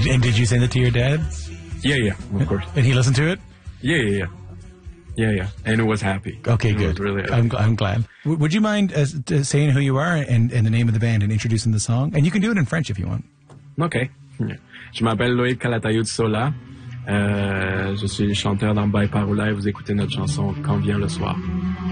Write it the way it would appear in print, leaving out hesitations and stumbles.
And did you send it to your dad? Yeah, of course. And he listened to it? Yeah. And it was happy. Okay, it good. Was really happy. I'm glad. Would you mind saying who you are and the name of the band and introducing the song? And you can do it in French if you want. Okay. Je m'appelle Loïc Calatayud Sola. Je suis chanteur dans By Parola et vous écoutez notre chanson Quand vient le soir.